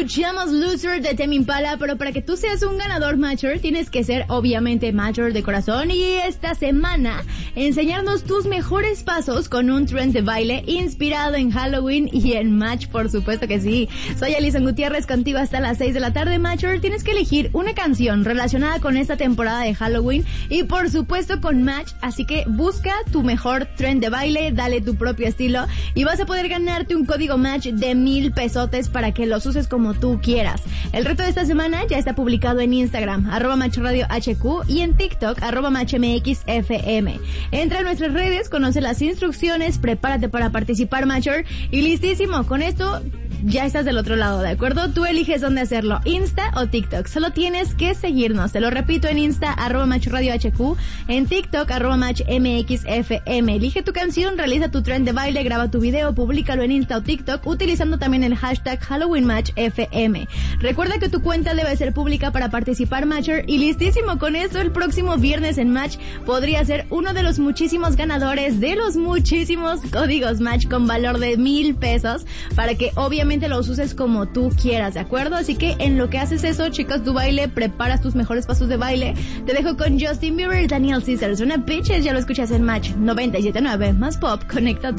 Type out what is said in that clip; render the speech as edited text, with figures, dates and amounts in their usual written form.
escuchamos Loser de Tame Impala, pero para que tú seas un ganador Matcher, tienes que ser obviamente Matcher de corazón y esta semana enseñarnos tus mejores pasos con un trend de baile inspirado en Halloween y en Match, por supuesto que sí. Soy Alison Gutiérrez, contigo hasta las 6 de la tarde, Matcher. Tienes que elegir una canción relacionada con esta temporada de Halloween y por supuesto con Match, así que busca tu mejor trend de baile, dale tu propio estilo y vas a poder ganarte un código Match de 1,000 pesotes para que los uses como tú quieras. El reto de esta semana ya está publicado en Instagram, @MatchRadioHQ y en TikTok, @MatchMXFM. Entra a nuestras redes, conoce las instrucciones, prepárate para participar, Matcher, y listísimo. Con esto ya estás del otro lado, ¿de acuerdo? Tú eliges dónde hacerlo, Insta o TikTok. Solo tienes que seguirnos. Te lo repito, en Insta, @MatchRadioHQ, en TikTok, @MatchMXFM. Elige tu canción, realiza tu trend de baile, graba tu video, públicalo en Insta o TikTok, utilizando también el hashtag HalloweenMatchFM. Recuerda que tu cuenta debe ser pública para participar, Matcher, y listísimo. Con eso, el próximo viernes en Match podría ser uno de los muchísimos ganadores de los muchísimos códigos Match con valor de 1,000 pesos para que obviamente los uses como tú quieras, ¿de acuerdo? Así que en lo que haces eso, chicas, tu baile, preparas tus mejores pasos de baile. Te dejo con Justin Bieber, Daniel Caesar, una Bitches, ya lo escuchas en Match 97.9, más pop, conéctate.